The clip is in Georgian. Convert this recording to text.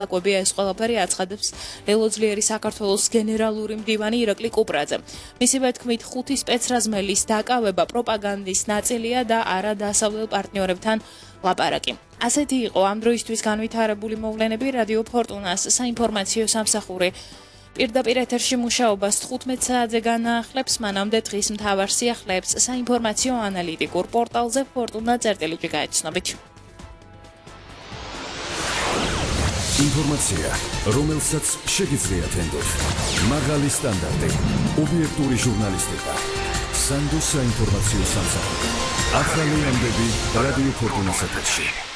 კვებია ეს ყველაფერი აცხადებს ელოძლიერი საქართველოს გენერალური მდივანი ირაკლი კუპრაძე. მისივე თქმით, ხუთი სპეცრაზმელის დაკავება პროპაგანდის ნაწილია და არა დასავლელ პარტნიორებთან ლაპარაკი. ასეთი იყო ამ დროისთვის განვითარებული მოვლენები რადიო ფორტუნას საინფორმაციო სამსახური. პირდაპირ ეთერში მუშაობას 15 საათზე განაახლებს, მანამდე დღის მთავარ სიახლეებს საინფორმაციო ანალიტიკურ პორტალზე fortuna.წერტილით გაეცნობით. ინფორმაცია, რომელსაც შეგიძლიათ ენდოთ. მაღალი სტანდარტი, ობიექტური ჟურნალისტიკა. სანდოს საინფორმაციო სამსახური. ახალი ამბები რადიო ფორტუნას ეთერში.